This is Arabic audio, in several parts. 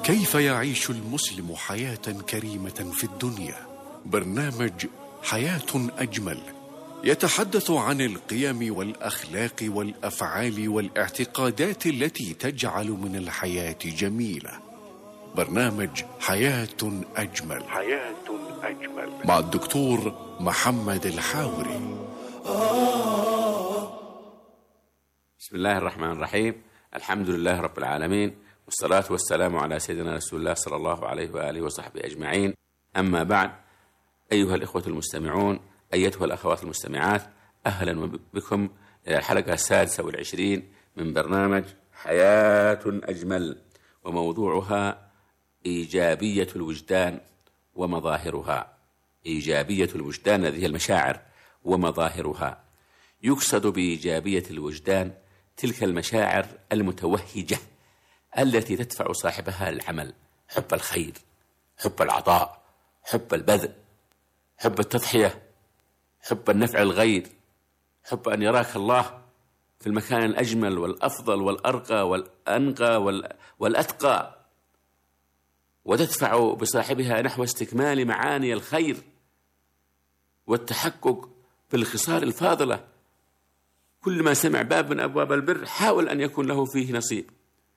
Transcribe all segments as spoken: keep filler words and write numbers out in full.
كيف يعيش المسلم حياة كريمة في الدنيا؟ برنامج حياة أجمل يتحدث عن القيم والأخلاق والأفعال والاعتقادات التي تجعل من الحياة جميلة. برنامج حياة أجمل حياة أجمل مع الدكتور محمد الحاوري. بسم الله الرحمن الرحيم. الحمد لله رب العالمين، والصلاة والسلام على سيدنا رسول الله صلى الله عليه وآله وصحبه أجمعين. أما بعد، أيها الإخوة المستمعون، أيتها الأخوات المستمعات، أهلا بكم إلى الحلقة السادسة والعشرين من برنامج حياة أجمل، وموضوعها إيجابية الوجدان ومظاهرها. إيجابية الوجدان، هذه المشاعر ومظاهرها. يقصد بإيجابية الوجدان تلك المشاعر المتوهجة التي تدفع صاحبها للعمل، حب الخير، حب العطاء، حب البذل، حب التضحية، حب النفع الغير، حب أن يراك الله في المكان الأجمل والأفضل والأرقى والأنقى والأتقى، وتدفع بصاحبها نحو استكمال معاني الخير والتحقق بالخصال الفاضلة. كل ما سمع باب من أبواب البر حاول أن يكون له فيه نصيب،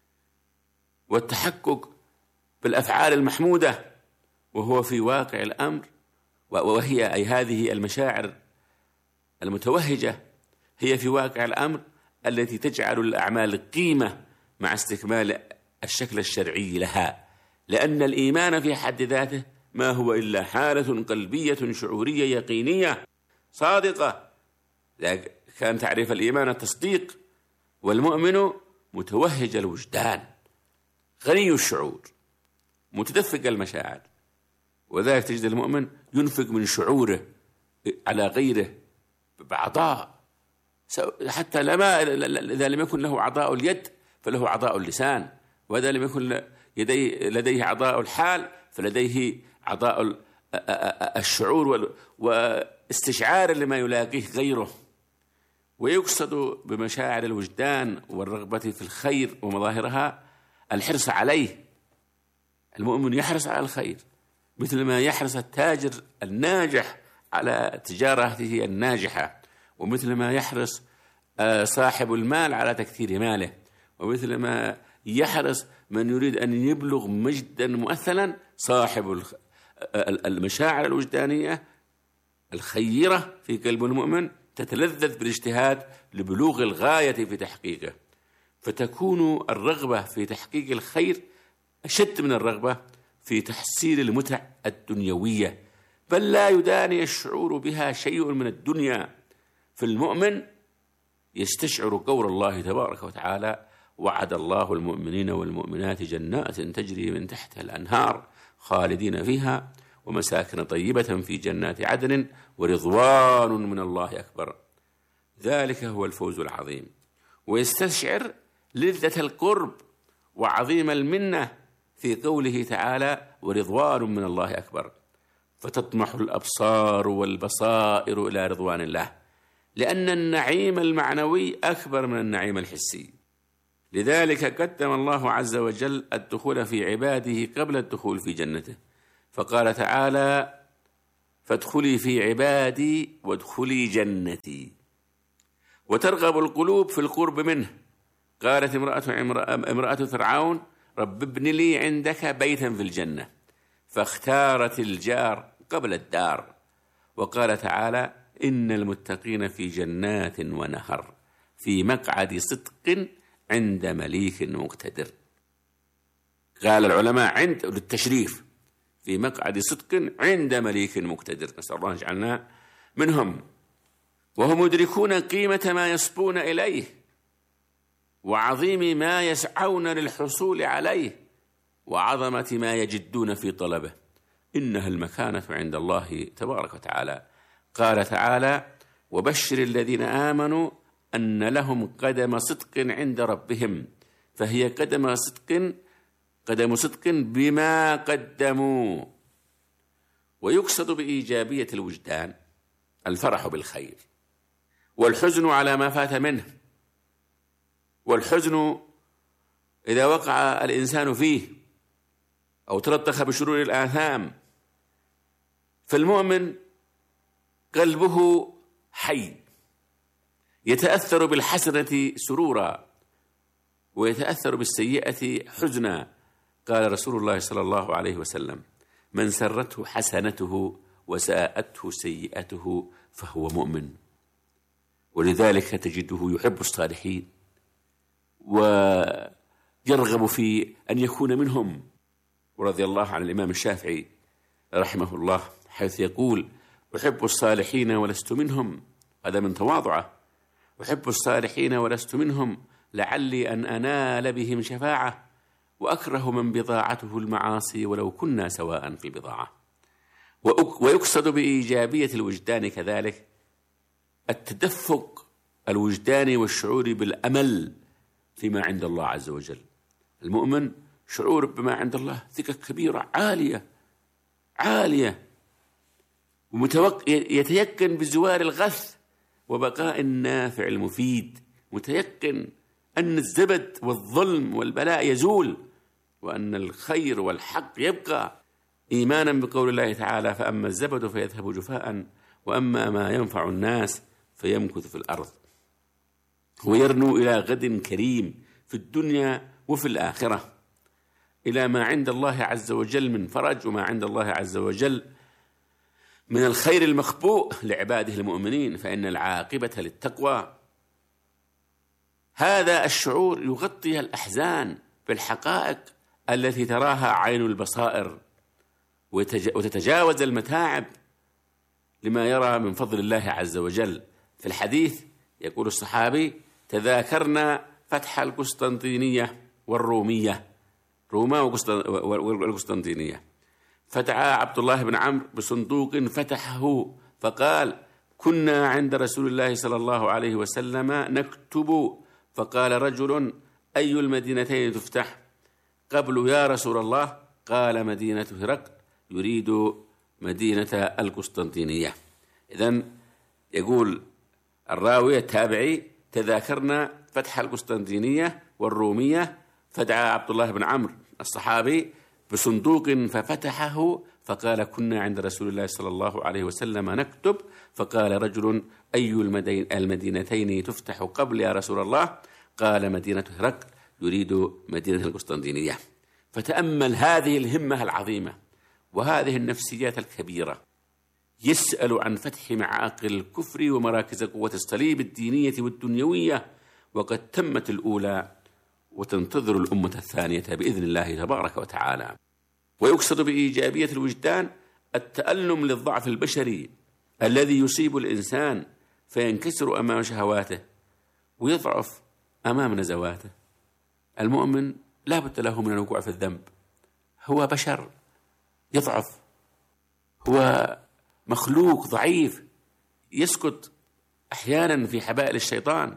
والتحقق بالأفعال المحمودة، وهو في واقع الأمر، وهي أي هذه المشاعر المتوهجة هي في واقع الأمر التي تجعل الأعمال قيمة مع استكمال الشكل الشرعي لها، لأن الإيمان في حد ذاته ما هو إلا حالة قلبية شعورية يقينية صادقة. كان تعريف الإيمان التصديق، والمؤمن متوهج الوجدان غني الشعور متدفق المشاعر، وذلك تجد المؤمن ينفق من شعوره على غيره بعطاء، حتى لما إذا لم يكن له عطاء اليد فله عطاء اللسان، وإذا لم يكن يديه لديه عطاء الحال فلديه عطاء الشعور واستشعار لما يلاقيه غيره. ويقصد بمشاعر الوجدان والرغبة في الخير ومظاهرها الحرص عليه. المؤمن يحرص على الخير مثل ما يحرص التاجر الناجح على تجارته الناجحة، ومثل ما يحرص صاحب المال على تكثير ماله، ومثل ما يحرص من يريد أن يبلغ مجدا مؤثلا. صاحب المشاعر الوجدانية الخيرة في قلب المؤمن تتلذذ بالاجتهاد لبلوغ الغاية في تحقيقه، فتكون الرغبة في تحقيق الخير أشد من الرغبة في تحصيل المتع الدنيوية، بل لا يداني الشعور بها شيء من الدنيا. فالمؤمن يستشعر قول الله تبارك وتعالى: وعد الله المؤمنين والمؤمنات جنات تجري من تحتها الأنهار خالدين فيها ومساكن طيبة في جنات عدن ورضوان من الله أكبر، ذلك هو الفوز العظيم. ويستشعر لذة القرب وعظيم المنة في قوله تعالى: ورضوان من الله أكبر، فتطمح الأبصار والبصائر إلى رضوان الله، لأن النعيم المعنوي أكبر من النعيم الحسي. لذلك قدم الله عز وجل الدخول في عباده قبل الدخول في جنته، فقال تعالى: فادخلي في عبادي وادخلي جنتي. وترغب القلوب في القرب منه. قالت امرأة, امرأة فرعون: رب ابن لي عندك بيتا في الجنة، فاختارت الجار قبل الدار. وقال تعالى: إن المتقين في جنات ونهر في مقعد صدق عند مليك مقتدر. قال العلماء عند للتشريف، في مقعد صدق عند مليك مقتدر، نسأل الله يجعلنا منهم. وهم يدركون قيمة ما يصبون إليه وعظيم ما يسعون للحصول عليه وعظمة ما يجدون في طلبه، إنها المكانة عند الله تبارك وتعالى. قال تعالى: وبشر الذين آمنوا أن لهم قدم صدق عند ربهم، فهي قدم صدق قدم صدق بما قدموا. ويقصد بإيجابية الوجدان الفرح بالخير والحزن على ما فات منه. والحزن إذا وقع الإنسان فيه أو تلطخ بشرور الآثام. فالمؤمن قلبه حي، يتأثر بالحسنة سرورا ويتأثر بالسيئة حزنا. قال رسول الله صلى الله عليه وسلم: من سرته حسنته وساءته سيئته فهو مؤمن. ولذلك تجده يحب الصالحين ويرغب في أن يكون منهم. ورضي الله عن الإمام الشافعي رحمه الله حيث يقول: أحب الصالحين ولست منهم. هذا من تواضعه: أحب الصالحين ولست منهم لعلي أن أنال بهم شفاعة، وأكره من بضاعته المعاصي ولو كنا سواء في البضاعة. ويقصد بإيجابية الوجدان كذلك التدفق الوجداني والشعور بالأمل فيما عند الله عز وجل. المؤمن شعور بما عند الله ثقة كبيرة عالية عالية، يتيقن بزوال الغث وبقاء النافع المفيد، متيقن أن الزبد والظلم والبلاء يزول وأن الخير والحق يبقى، إيمانا بقول الله تعالى: فأما الزبد فيذهب جفاء وأما ما ينفع الناس فيمكث في الأرض. هو يرنو إلى غد كريم في الدنيا وفي الآخرة، إلى ما عند الله عز وجل من فرج وما عند الله عز وجل من الخير المخبوء لعباده المؤمنين، فإن العاقبة للتقوى. هذا الشعور يغطي الأحزان بالحقائق التي تراها عين البصائر وتتجاوز المتاعب لما يرى من فضل الله عز وجل. في الحديث يقول الصحابي: تذاكرنا فتح القسطنطينية والرومية، روما والقسطنطينية، فدعا عبد الله بن عمرو بصندوق فتحه فقال: كنا عند رسول الله صلى الله عليه وسلم نكتب، فقال رجل: أي المدينتين تفتح قبل يا رسول الله؟ قال: مدينة هرقل، يريد مدينة القسطنطينية. إذن يقول الراوي التابعي: تذاكرنا فتح القسطنطينية والرومية، فدعا عبد الله بن عمرو الصحابي بصندوق ففتحه فقال: كنا عند رسول الله صلى الله عليه وسلم نكتب، فقال رجل: أي المدينتين تفتح قبل يا رسول الله؟ قال: مدينة هرقل، يريد مدينة القسطنطينية. فتأمل هذه الهمة العظيمة وهذه النفسيات الكبيرة. يسأل عن فتح معاقل الكفر ومراكز قوة الصليب الدينية والدنيوية، وقد تمت الأولى وتنتظر الأمة الثانية بإذن الله تبارك وتعالى. ويقصد بإيجابية الوجدان التألم للضعف البشري الذي يصيب الإنسان فينكسر أمام شهواته ويضعف أمام نزواته. المؤمن لا بد له من الوقوع في الذنب، هو بشر يضعف، هو مخلوق ضعيف يسقط أحيانا في حبائل الشيطان،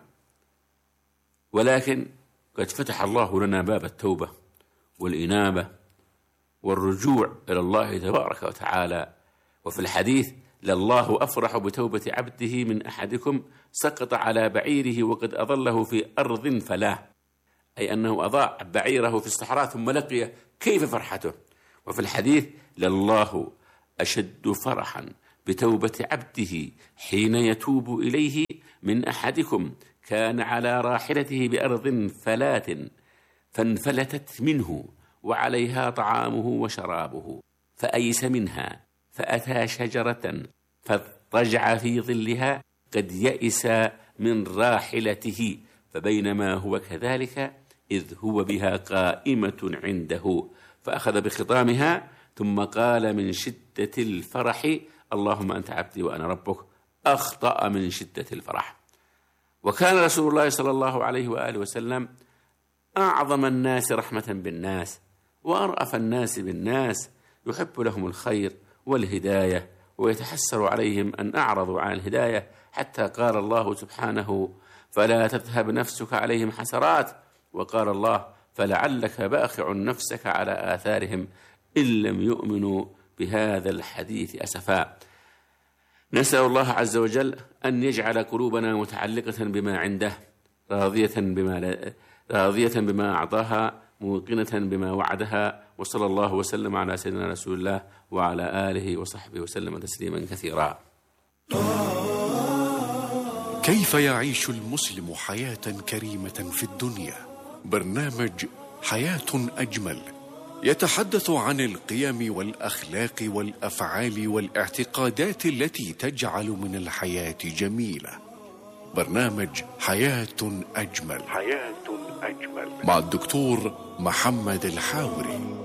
ولكن قد فتح الله لنا باب التوبة والإنابة والرجوع إلى الله تبارك وتعالى. وفي الحديث: لله أفرح بتوبة عبده من أحدكم سقط على بعيره وقد أضله في أرض فلاه، أي أنه أضاع بعيره في الصحراء ثم لقي، كيف فرحته. وفي الحديث: لله أشد فرحا بتوبة عبده حين يتوب إليه من أحدكم كان على راحلته بأرض فلات فانفلتت منه وعليها طعامه وشرابه فأيس منها فأتى شجرة فاضطجع في ظلها قد يئس من راحلته، فبينما هو كذلك إذ هو بها قائمة عنده فأخذ بخطامها ثم قال من شدة الفرح: اللهم أنت عبدي وأنا ربك، أخطأ من شدة الفرح. وكان رسول الله صلى الله عليه وآله وسلم أعظم الناس رحمة بالناس وأرأف الناس بالناس، يحب لهم الخير والهداية ويتحسر عليهم أن أعرضوا عن الهداية، حتى قال الله سبحانه: فلا تذهب نفسك عليهم حسرات، وقال الله: فلعلك باخع نفسك على آثارهم إن لم يؤمنوا بهذا الحديث أسفا. نسأل الله عز وجل أن يجعل قلوبنا متعلقة بما عنده، راضية بما, راضية بما أعطاها موقنة بما وعدها. وصلى الله وسلم على سيدنا رسول الله وعلى آله وصحبه وسلم تسليما كثيرا. كيف يعيش المسلم حياة كريمة في الدنيا؟ برنامج حياة أجمل يتحدث عن القيم والأخلاق والأفعال والاعتقادات التي تجعل من الحياة جميلة. برنامج حياة أجمل حياة أجمل مع الدكتور محمد الحاوري.